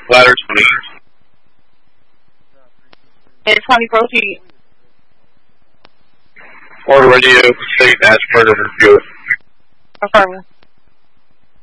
Ladder 20. It's 20, proceed. Order radio, state as per the review. Affirmative.